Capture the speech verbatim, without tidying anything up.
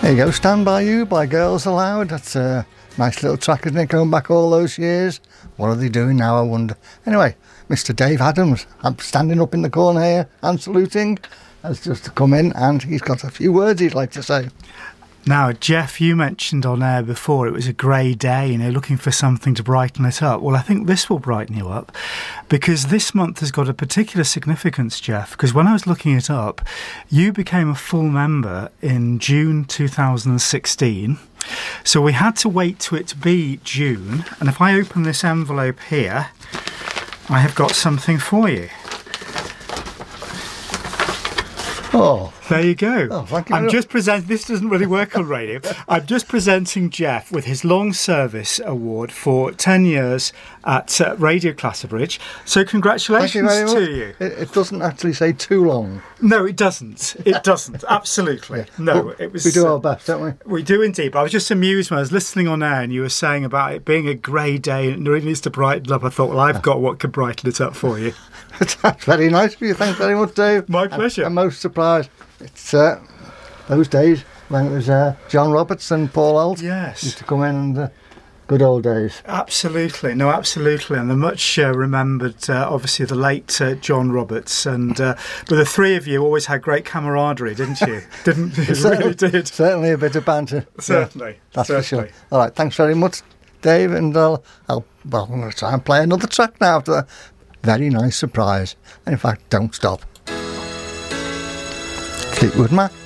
There you go, Stand By You by Girls Aloud. That's a nice little track, isn't it, going back all those years? What are they doing now, I wonder? Anyway, Mister Dave Adams, I'm standing up in the corner here and saluting, has just come in and he's got a few words he'd like to say. Now, Jeff, you mentioned on air before it was a grey day, you know, looking for something to brighten it up. Well, I think this will brighten you up because this month has got a particular significance, Jeff, because when I was looking it up, you became a full member in June two thousand sixteen. So we had to wait to it to be June. And if I open this envelope here, I have got something for you. Oh. There you go. Oh, thank you. I'm just presenting, this doesn't really work on radio. I'm just presenting Jeff with his long service award for ten years at uh, Radio Clatterbridge. So congratulations you very to much. you. It, it doesn't actually say too long. No, it doesn't. It doesn't. Absolutely. Yeah. No, But it was. we do uh, our best, don't we? We do indeed. But I was just amused when I was listening on air and you were saying about it being a grey day and it really needs to brighten up. I thought, well, I've got what could brighten it up for you. That's very nice of you. Thanks very much, Dave. My pleasure. I'm, I'm most surprised. It's uh, those days when it was uh, John Roberts and Paul Holt Yes. used to come in, and uh, good old days. Absolutely, no, absolutely, and the much uh, remembered, uh, obviously, the late uh, John Roberts, and uh, but the three of you always had great camaraderie, didn't you? Didn't you? Really did. Certainly a bit of banter. Certainly, yeah, that's certainly. for sure. All right, thanks very much, Dave, and I'll, I'll well, I'm going to try and play another track now after that very nice surprise. And in fact, don't stop. Fleetwood Mac.